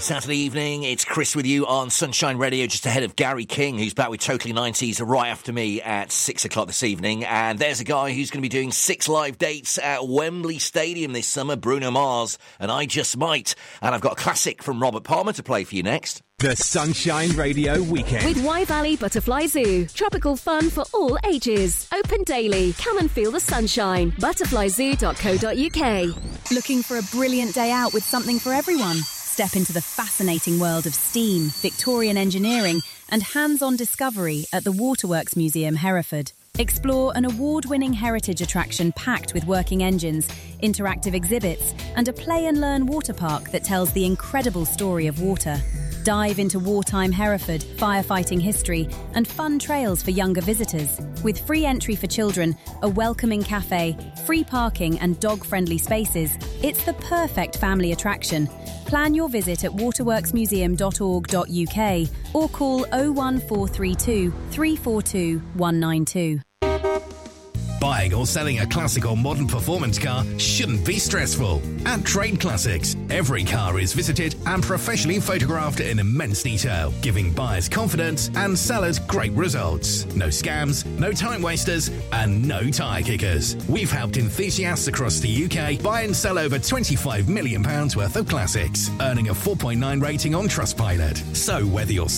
Saturday evening. It's Chris with you on Sunshine Radio, just ahead of Gary King, who's back with Totally 90s right after me at 6 o'clock this evening. And there's a guy who's going to be doing 6 live dates at Wembley Stadium this summer, Bruno Mars, and I Just Might. And I've got a classic from Robert Palmer to play for you next. The Sunshine Radio Weekend. With Wye Valley Butterfly Zoo. Tropical fun for all ages. Open daily. Come and feel the sunshine. Butterflyzoo.co.uk. Looking for a brilliant day out with something for everyone? Step into the fascinating world of steam, Victorian engineering and hands-on discovery at the Waterworks Museum, Hereford. Explore an award-winning heritage attraction packed with working engines, interactive exhibits and a play and learn water park that tells the incredible story of water. Dive into wartime Hereford, firefighting history and fun trails for younger visitors. With free entry for children, a welcoming cafe, free parking and dog-friendly spaces, it's the perfect family attraction. Plan your visit at waterworksmuseum.org.uk or call 01432 342 192. Buying or selling a classic or modern performance car shouldn't be stressful. At Trade Classics, every car is visited and professionally photographed in immense detail, giving buyers confidence and sellers great results. No scams, no time wasters, and no tyre kickers. We've helped enthusiasts across the UK buy and sell over £25 million worth of classics, earning a 4.9 rating on Trustpilot. So whether you're